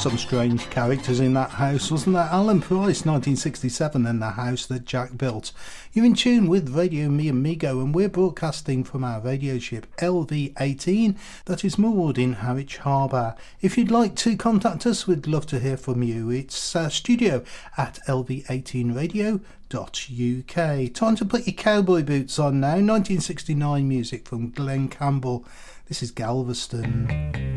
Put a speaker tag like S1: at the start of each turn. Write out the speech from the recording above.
S1: Some strange characters in that house, wasn't there? Alan Price, 1967, and the house that Jack built. You're in tune with Radio Me Amigo, and we're broadcasting from our radio ship LV18 that is moored in Harwich Harbour. If you'd like to contact us, we'd love to hear from you. It's studio at lv18radio.uk. Time to put your cowboy boots on now. 1969 music from Glenn Campbell. This is Galveston.